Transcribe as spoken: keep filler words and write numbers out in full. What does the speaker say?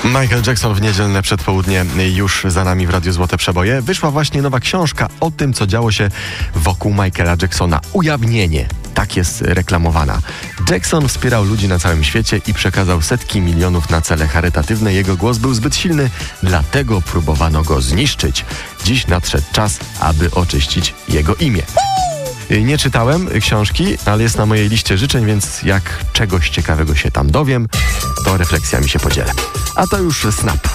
Michael Jackson w niedzielne przedpołudnie już za nami w Radiu Złote Przeboje. Wyszła właśnie nowa książka o tym, co działo się wokół Michaela Jacksona. Ujawnienie. Tak jest reklamowana. Jackson wspierał ludzi na całym świecie i przekazał setki milionów na cele charytatywne. Jego głos był zbyt silny, dlatego próbowano go zniszczyć. Dziś nadszedł czas, aby oczyścić jego imię. Nie czytałem książki, ale jest na mojej liście życzeń, więc jak czegoś ciekawego się tam dowiem, to refleksjami się podzielę. A to już Snap.